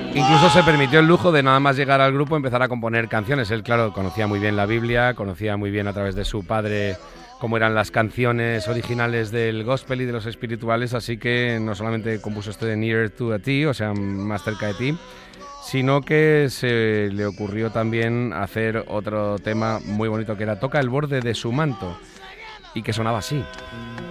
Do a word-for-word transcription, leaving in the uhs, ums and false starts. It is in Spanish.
Incluso se permitió el lujo de nada más llegar al grupo empezar a componer canciones. Él, claro, conocía muy bien la Biblia, conocía muy bien a través de su padre cómo eran las canciones originales del gospel y de los espirituales, así que no solamente compuso este de Nearer to a Thee, o sea, más cerca de ti, sino que se le ocurrió también hacer otro tema muy bonito que era Toca el borde de su manto, y que sonaba así.